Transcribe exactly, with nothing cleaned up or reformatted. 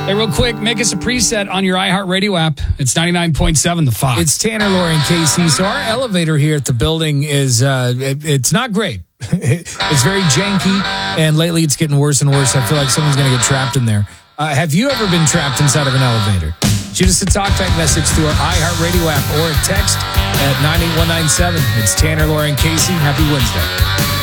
Hey, real quick, make us a preset on your iHeartRadio app. It's ninety-nine point seven, The Fox. It's Tanner, Lori, and Casey. So our elevator here at the building is, uh, it, it's not great. It's very janky, and lately it's getting worse and worse. I feel like someone's going to get trapped in there. Uh, have you ever been trapped inside of an elevator? Shoot us a talk type message through our iHeartRadio app or a text at nine eight one nine seven. It's Tanner, Lori, and Casey. Happy Wednesday.